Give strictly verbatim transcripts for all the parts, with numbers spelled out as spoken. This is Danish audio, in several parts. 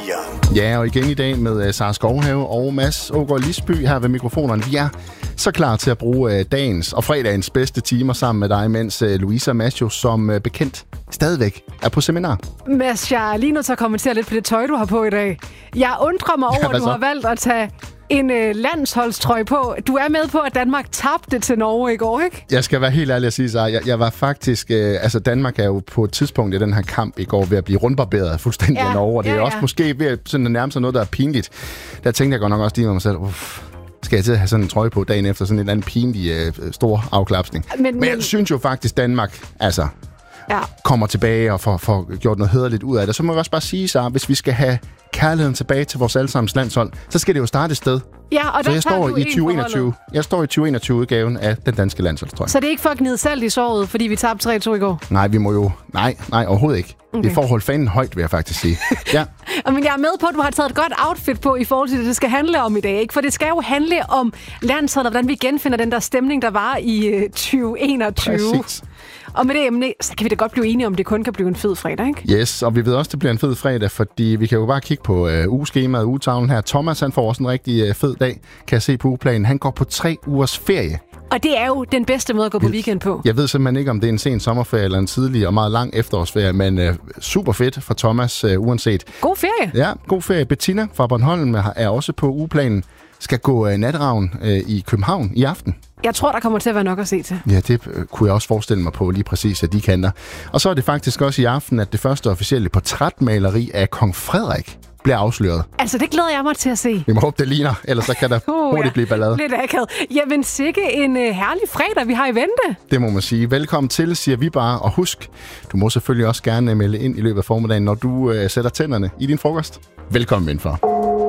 fire. Ja, og igen i dag med Sara Skovhave og Mads Ågaard Lisby her ved mikrofonerne. Vi er så klar til at bruge dagens og fredagens bedste timer sammen med dig, mens Louisa Macho som bekendt stadigvæk er på seminar. Mads, jeg er lige nødt til at kommentere lidt på det tøj, du har på i dag. Jeg undrer mig over, ja, at du har valgt at tage en øh, landsholdstrøje på. Du er med på, at Danmark tabte til Norge i går, ikke? Jeg skal være helt ærlig at sige, så jeg, jeg var faktisk... Øh, altså, Danmark er jo på et tidspunkt i den her kamp i går ved at blive rundbarberet fuldstændig ja, af Norge. Og det er ja, ja. også måske ved at sådan, nærme sig noget, der er pinligt. Der tænkte jeg godt nok også lige med mig selv, uff, skal jeg til at have sådan en trøje på dagen efter sådan en eller anden pinlig øh, stor afklapsning. Men, men, men jeg synes jo faktisk, Danmark altså, ja. kommer tilbage og får, får gjort noget hæderligt ud af det. Så må jeg også bare sige, så hvis vi skal have kærligheden tilbage til vores allesammens landshold, så skal det jo starte et sted. Ja, og så jeg står i tyve enogtyve. Jeg står i tyve enogtyve-udgaven af den danske landsholdstrøje. Så det er ikke for at gnide salt i såret, fordi vi tabte tre to i går? Nej, vi må jo... Nej, nej, overhovedet ikke. Okay. Det får holdt fanen højt, vil jeg faktisk sige. Ja. Men jeg er med på, at du har taget et godt outfit på i forhold til det, det skal handle om i dag, ikke? For det skal jo handle om landsholdet, og hvordan vi genfinder den der stemning, der var i uh, tyve enogtyve. Præcis. Og med det emne, så kan vi da godt blive enige om, det kun kan blive en fed fredag, ikke? Yes, og vi ved også, det bliver en fed fredag, fordi vi kan jo bare kigge på uh, ugeskemaet, ugetavlen her. Thomas, han får også en rigtig uh, fed dag, kan jeg se på ugeplanen. Han går på tre ugers ferie. Og det er jo den bedste måde at gå på weekend på. Jeg ved simpelthen ikke, om det er en sen sommerferie eller en tidlig og meget lang efterårsferie, men uh, super fedt for Thomas, uh, uanset. God ferie. Ja, god ferie. Bettina fra Bornholm er også på ugeplanen. Skal gå uh, natravn uh, i København i aften. Jeg tror, der kommer til at være nok at se til. Ja, det uh, kunne jeg også forestille mig på lige præcis af de kanter. Og så er det faktisk også i aften, at det første officielle portrætmaleri af kong Frederik bliver afsløret. Altså, det glæder jeg mig til at se. Vi må håbe, det ligner, ellers så kan der uh, hurtigt ja. blive ballade. Lidt akavet. Jamen, sikke en uh, herlig fredag, vi har i vente. Det må man sige. Velkommen til, siger vi bare. Og husk, du må selvfølgelig også gerne melde ind i løbet af formiddagen, når du uh, sætter tænderne i din frokost. Velkommen indenfor.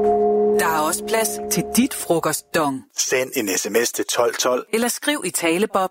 Der er også plads til dit frokostdong. Send en sms til tolv tolv. Eller skriv i talebob